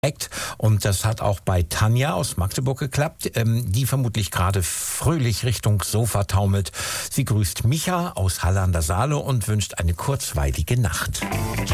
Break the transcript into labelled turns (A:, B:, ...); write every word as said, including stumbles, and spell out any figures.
A: Und das hat auch bei Tanja aus Magdeburg geklappt, ähm, die vermutlich gerade fröhlich Richtung Sofa taumelt. Sie grüßt Micha aus Halle an der Saale und wünscht eine kurzweilige Nacht.